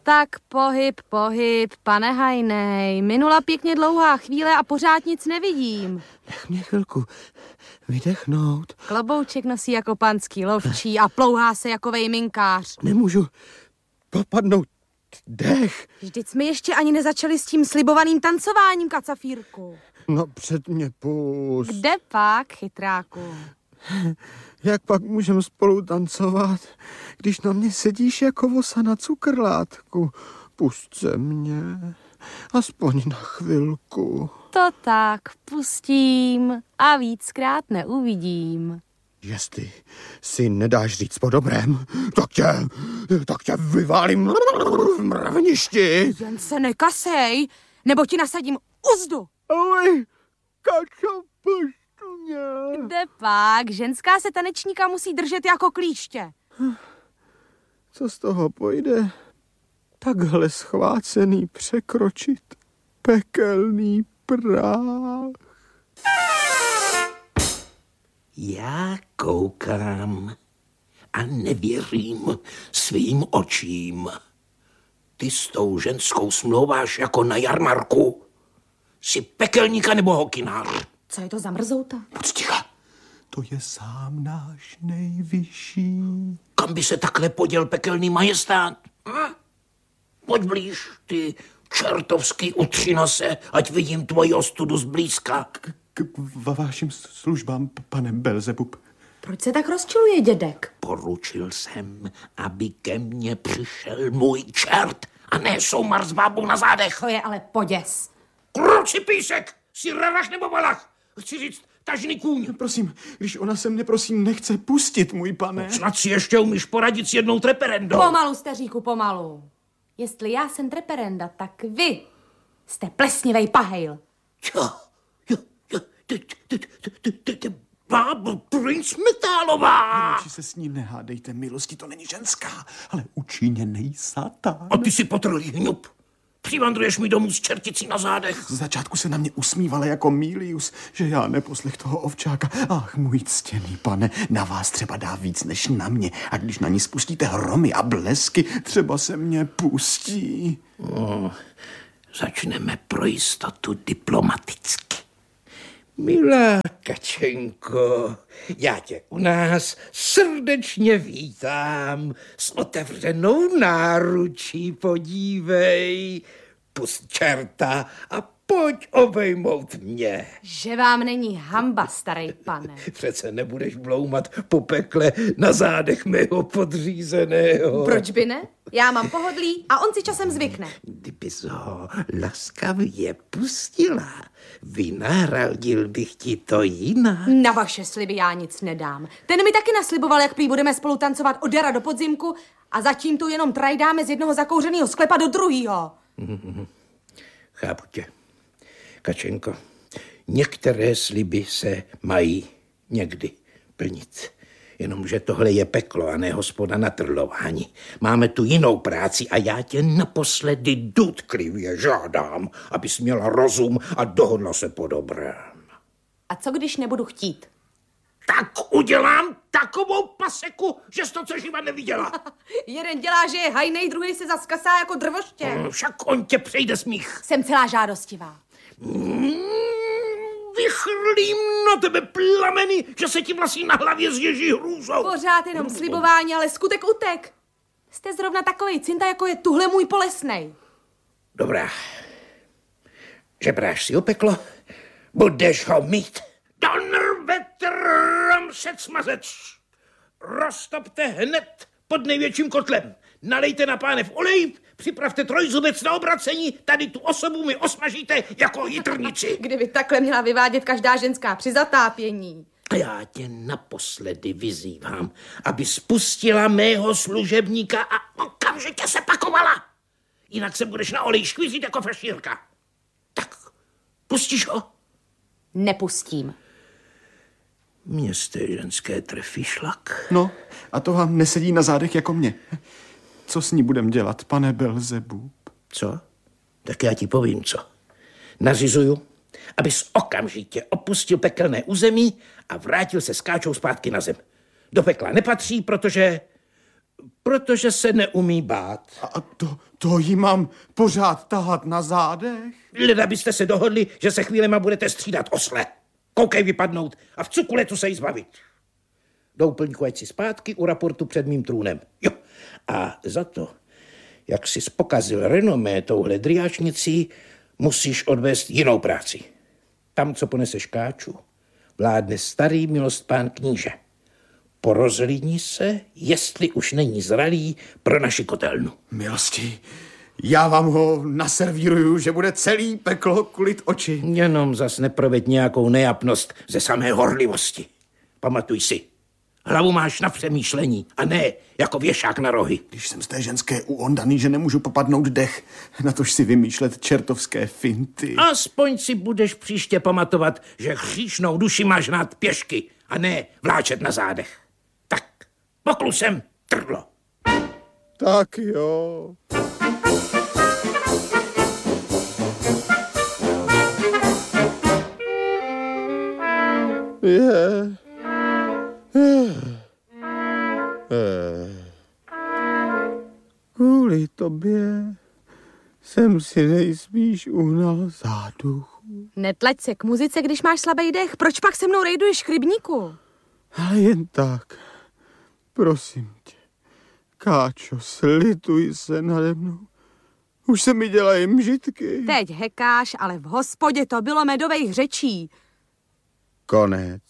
tak pohyb, pane Hajnej. Minula pěkně dlouhá chvíle a pořád nic nevidím. Nech mě chvilku vydechnout. Klobouček nosí jako panský lovčí a plouhá se jako vejminkář. Nemůžu popadnout dech. Vždyť jsme ještě ani nezačali s tím slibovaným tancováním, kacafírku. No před mě pust. Kde pak, chytráku? Jak pak můžeme spolu tancovat, když na mě sedíš jako vosa na cukrlátku? Pust se mě, aspoň na chvilku. To tak, pustím a víckrát neuvidím. Jestli si nedáš říct po dobrém, tak tě vyválím v mraveništi. Jen se nekasej, nebo ti nasadím uzdu. Oj, Kačo, pušť mě. Kde pak? Ženská se tanečníka musí držet jako klíště. Co z toho pojde? Takhle schvácený překročit pekelný práh. Já koukám a nevěřím svým očím. Ty s tou ženskou smlouváš jako na jarmarku. Jsi pekelníka nebo hokinář? Co je to za mrzouta? Buď ticha. To je sám náš nejvyšší. Kam by se takhle poděl pekelný majestát? Pojď blíž, ty čertovský utřinose, ať vidím tvoji ostudu zblízka. K vašim službám, pane Belzebub. Proč se tak rozčiluje dědek? Poručil jsem, aby ke mně přišel můj čert a ne soumar s bábou na zádech. To je ale poděs. Kruci písek, jsi ravaš nebo balach? Chci říct tažný kůň. Prosím, když ona se mě prosím nechce pustit, můj pane. Snad si ještě umíš poradit s jednou treperendou. Pomalu, staříku, pomalu. Jestli já jsem treperenda, tak vy jste plesnivej pahejl. Bábo, princ Metálová. Radši se s ní nehádejte, milosti, to není ženská, ale učiněnej satán. A ty si potrlý hňup. Přivandruješ mi domů s čerticí na zádech. Z začátku se na mě usmívala jako Milius, že já neposlech toho ovčáka. Ach, můj ctěný pane, na vás třeba dá víc než na mě. A když na ní spustíte hromy a blesky, třeba se mě pustí. Začneme pro jistotu diplomaticky. Milá Kačenko, já tě u nás srdečně vítám. S otevřenou náručí podívej. Pust čerta a pojď obejmout mě. Že vám není hamba, starej pane. Přece nebudeš bloumat po pekle na zádech mého podřízeného. Proč by ne? Já mám pohodlí a on si časem zvykne. Kdybys ho laskavě pustila, vynáradil bych ti to jinak. Na vaše sliby já nic nedám. Ten mi taky nasliboval, jak prý budeme spolu tancovat od jara do podzimku a zatím tu jenom trajdáme z jednoho zakouřeného sklepa do druhého. Chápu tě. Kačenko, některé sliby se mají někdy plnit. Jenomže tohle je peklo a ne hospoda na trlování. Máme tu jinou práci a já tě naposledy důtklivě žádám, abys měla rozum a dohodla se po dobrém. A co když nebudu chtít? Tak udělám takovou paseku, že jsi to co živa neviděla. Jeden dělá, že je hajnej, druhý se zaskasá jako drvoště. Však on tě přejde smích. Jsem celá žádostivá. Vychrlím na tebe plameny, že se ti vlasy na hlavě zježí hrůzou. Pořád jenom slibování, ale skutek utek. Jste zrovna takovej cinta, jako je tuhle můj polesnej. Dobrá. Žebráš si o peklo? Budeš ho mít. Donrvete ramsec mazec. Roztopte hned pod největším kotlem. Nalejte na pánev olej, připravte trojzubec na obracení, tady tu osobu mi osmažíte jako jitrnici. Kdyby takhle měla vyvádět každá ženská při zatápění. A já tě naposledy vyzývám, aby spustila mého služebníka a okamžitě se pakovala. Jinak se budeš na olej škvízit jako frašírka. Tak, pustíš ho? Nepustím. Mně jste ženské trefí šlak. No, a to vám nesedí na zádech jako mě. Co s ní budem dělat, pane Belzebub? Co? Tak já ti povím, co. Nařizuju, abys okamžitě opustil pekelné území a vrátil se s Káčou zpátky na zem. Do pekla nepatří, protože Protože se neumí bát. A to jí mám pořád tahat na zádech? Leda byste se dohodli, že se chvílema budete střídat osle. Koukej vypadnout a v cukuletu se jí zbavit. Do úplňku, ať si zpátky u raportu před mým trůnem. Jo. A za to, jak jsi pokazil renomé touhle driáčnicí, musíš odvést jinou práci. Tam, co poneseš Káču, vládne starý milostpán kníže. Porozhlídni se, jestli už není zralý pro naši kotelnu. Milosti, já vám ho naservíruju, že bude celý peklo kulit oči. Jenom zas neproveď nějakou nejapnost ze samé horlivosti. Pamatuj si, hlavu máš na přemýšlení a ne jako věšák na rohy. Když jsem z té ženské uondaný, že nemůžu popadnout dech, natož si vymýšlet čertovské finty. Aspoň si budeš příště pamatovat, že hříšnou duši máš hnát pěšky a ne vláčet na zádech. Tak, poklusem, trdlo. Tak jo. Kvůli tobě jsem si nejspíš uhnal záduchu. Netlač se k muzice, když máš slabý dech. Proč pak se mnou rejduješ k rybníku? Ale jen tak. Prosím tě. Káčo, slituj se nade mnou. Už se mi dělají mžitky. Teď hekáš, ale v hospodě to bylo medovejch řečí. Konec.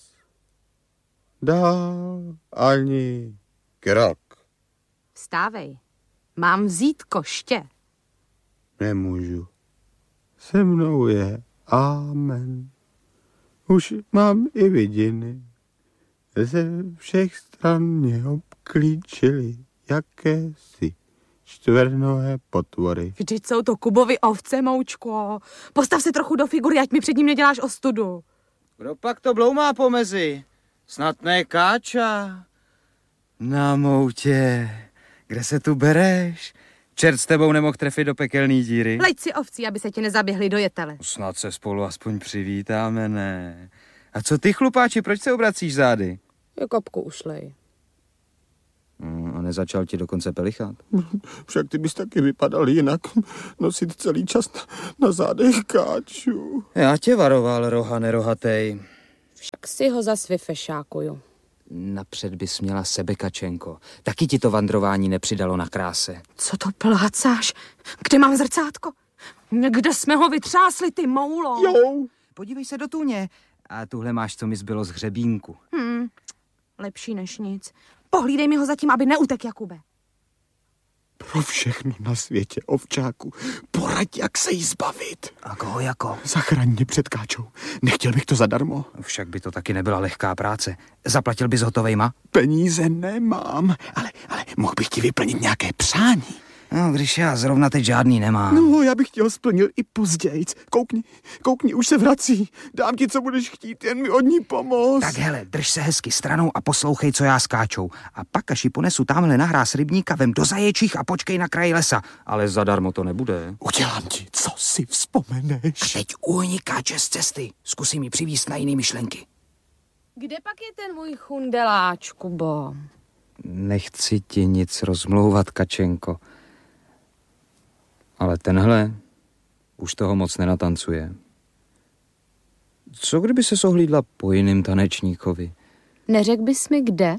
Dál ani krok. Vstávej. Mám vzít koště. Nemůžu. Se mnou je amen. Už mám i vidiny. Ze všech stran mě obklíčily jakési čtvernohé potvory. Vždyť jsou to Kubovy ovce, moučko. Postav se trochu do figury, ať mi před ním neděláš ostudu. Kdo pak to bloumá pomezi? Snad ne Káča? Na moutě, kde se tu bereš? Čert s tebou nemohl trefit do pekelný díry. Leď si ovcí, aby se ti nezaběhli do jetele. Snad se spolu aspoň přivítáme, ne? A co ty, chlupáči, proč se obracíš zády? Jakobku, ušlej. A nezačal ti dokonce pelichat? Však ty bys taky vypadal jinak. Nosit celý čas na zádech Káču. Já tě varoval, roha nerohatej. Však si ho zas vyfešákuju. Napřed bys měla sebe, Kačenko. Taky ti to vandrování nepřidalo na kráse. Co to plácáš? Kde mám zrcátko? Kde jsme ho vytřásli, ty moulo? Jo. Podívej se do tůně. A tuhle máš, co mi zbylo z hřebínku. Lepší než nic. Pohlídej mi ho zatím, aby neutek, Jakube. Pro všechno na světě, ovčáku. Poraď, jak se jí zbavit. A koho jako? Zachraň mě před Káčou. Nechtěl bych to zadarmo. Však by to taky nebyla lehká práce. Zaplatil bys hotovejma? Peníze nemám, ale mohl bych ti vyplnit nějaké přání. No, když já zrovna teď žádný nemám. No, já bych ti ho splnil i pozdějc. Koukni, už se vrací. Dám ti, co budeš chtít, jen mi od ní pomoct. Tak hele, drž se hezky stranou a poslouchej, co já s Káčou. A pak, až ji ponesu tamhle na hráz rybníka, vem do zaječích a počkej na kraji lesa. Ale zadarmo to nebude. Udělám ti, co si vzpomeneš. A teď uhni Káče z cesty. Zkusím ji přivízt na jiný myšlenky. Kde pak je ten můj chundeláč, Kubo? Nechci ti nic rozmlouvat, Kačenko. Ale tenhle už toho moc nenatancuje. Co kdyby se sohlídla po jiným tanečníkovi? Neřekl bys mi kde?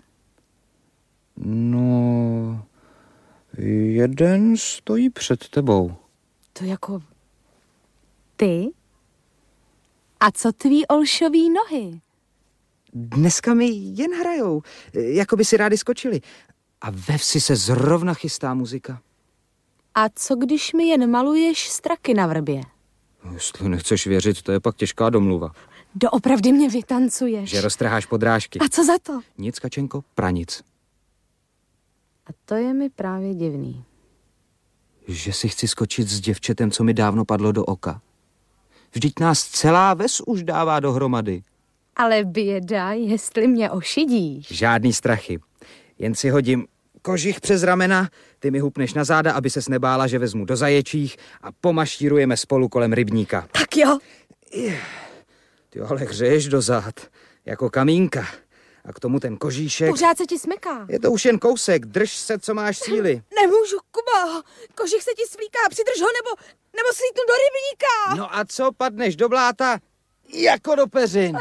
No, jeden stojí před tebou. To jako ty? A co tvý olšový nohy? Dneska mi jen hrajou, jako by si rádi skočili. A ve vsi se zrovna chystá muzika. A co když mi jen maluješ straky na vrbě? Jestli nechceš věřit, to je pak těžká domluva. Doopravdy mě vytancuješ. Že roztrháš podrážky. A co za to? Nic, Kačenko, pranic. A to je mi právě divný. Že si chci skočit s děvčetem, co mi dávno padlo do oka. Vždyť nás celá ves už dává dohromady. Ale běda, jestli mě ošidíš. Žádný strachy. Jen si hodím kožich přes ramena, ty mi hupneš na záda, aby ses nebála, že vezmu do zaječích a pomaštírujeme spolu kolem rybníka. Tak jo. Ty ale hřeješ do zád, jako kamínka. A k tomu ten kožíšek. Pořád se ti smyká. Je to už jen kousek, drž se, co máš síly. Nemůžu, Kubo. Kožich se ti svlíká, přidrž ho, nebo slítnu do rybníka. No a co, padneš do bláta? Jako do peřin.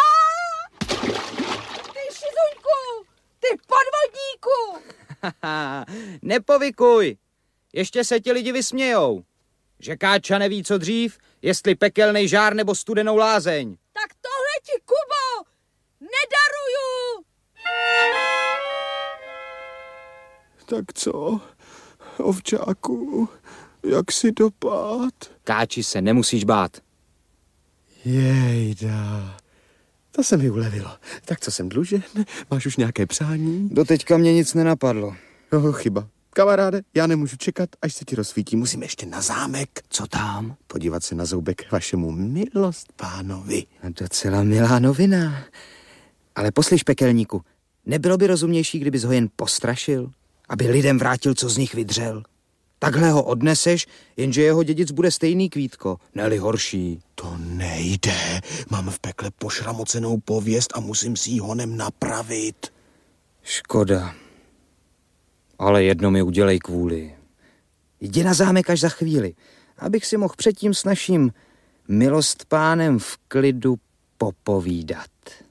Ty šizuňku, ty podvodníku. Nepovykuj. Ještě se ti lidi vysmějou. Že Káča neví, co dřív, jestli pekelnej žár nebo studenou lázeň. Tak tohle ti, Kubo, nedaruju. Tak co, ovčáku, jak si dopad? Káči se nemusíš bát. Jejda, to se mi ulevilo. Tak co, jsem dlužen? Máš už nějaké přání? Doteďka mě nic nenapadlo. Chyba. Kamaráde, já nemůžu čekat, až se ti rozsvítí. Musím ještě na zámek. Co tam? Podívat se na zoubek vašemu milostpánovi. Docela milá novina. Ale poslyš, pekelníku, nebylo by rozumnější, kdybys ho jen postrašil? Aby lidem vrátil, co z nich vydřel. Takhle ho odneseš, jenže jeho dědic bude stejný, Kvítko, ne-li horší. To nejde. Mám v pekle pošramocenou pověst a musím si ji honem napravit. Škoda. Ale jedno mi udělej kvůli. Jdi na zámek až za chvíli, abych si mohl předtím s naším milostpánem v klidu popovídat.